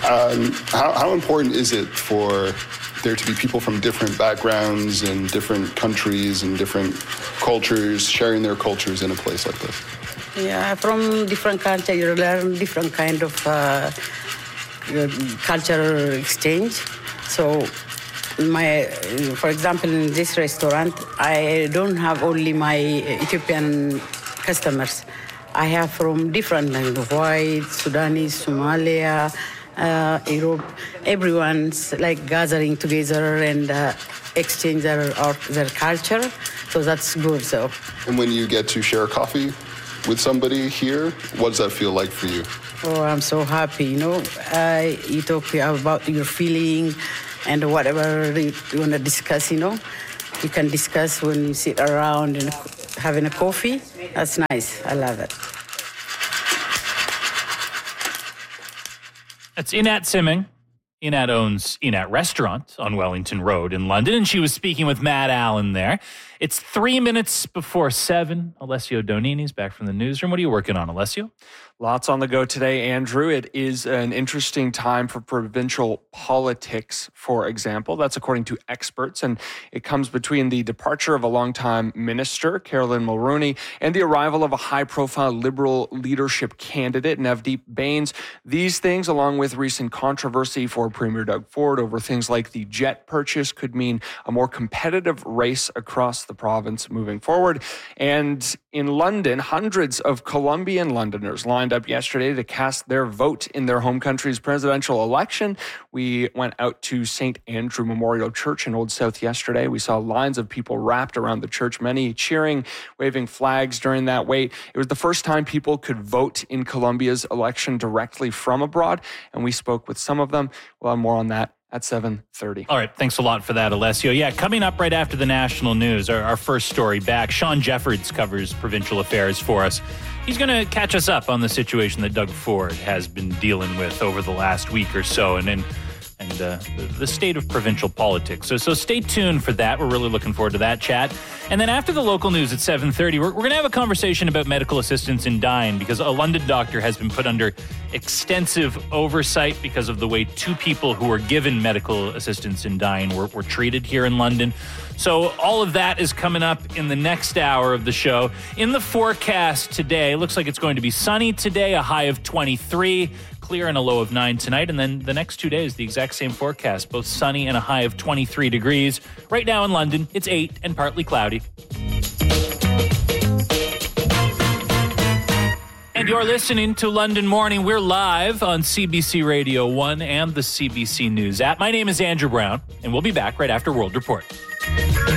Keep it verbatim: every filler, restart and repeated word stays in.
Um, how, how important is it for there to be people from different backgrounds and different countries and different cultures sharing their cultures in a place like this? Yeah, from different countries, you learn different kind of uh, cultural exchange. So, my, for example, in this restaurant, I don't have only my Ethiopian customers. I have from different languages, white, Sudanese, Somalia, uh, Europe. Everyone's like gathering together and uh, exchange their art, their culture. So that's good. So. And when you get to share coffee with somebody here, what does that feel like for you? Oh, I'm so happy. You know, uh, you talk about your feeling and whatever you, you want to discuss. You know, you can discuss when you sit around and having a coffee. That's nice. I love it. That's Inat Simming. Inat owns Inat Restaurant on Wellington Road in London, and she was speaking with Matt Allen there. It's three minutes before seven. Alessio Donini's back from the newsroom. What are you working on, Alessio? Lots on the go today, Andrew. It is an interesting time for provincial politics, for example. That's according to experts, and it comes between the departure of a longtime minister, Carolyn Mulroney, and the arrival of a high-profile Liberal leadership candidate, Navdeep Bains. These things, along with recent controversy for Premier Doug Ford over things like the jet purchase, could mean a more competitive race across the province moving forward. And in London, hundreds of Colombian Londoners lined up yesterday to cast their vote in their home country's presidential election. We went out to Saint Andrew Memorial Church in Old South yesterday. We saw lines of people wrapped around the church, many cheering, waving flags during that wait. It was the first time people could vote in Colombia's election directly from abroad, and we spoke with some of them. We'll have more on that at seven thirty. All right, thanks a lot for that, Alessio. Yeah, coming up right after the national news, our, our first story back, Sean Jeffords covers provincial affairs for us. He's going to catch us up on the situation that Doug Ford has been dealing with over the last week or so, and and, and uh, the, the state of provincial politics. So so stay tuned for that. We're really looking forward to that chat. And then after the local news at seven thirty, we're, we're going to have a conversation about medical assistance in dying, because a London doctor has been put under extensive oversight because of the way two people who were given medical assistance in dying were, were treated here in London. So all of that is coming up in the next hour of the show. In the forecast today, looks like it's going to be sunny today, a high of twenty-three, clear and a low of nine tonight. And then the next two days, the exact same forecast, both sunny and a high of twenty-three degrees. Right now in London, it's eight and partly cloudy. And you're listening to London Morning. We're live on C B C Radio one and the C B C News app. My name is Andrew Brown, and we'll be back right after World Report.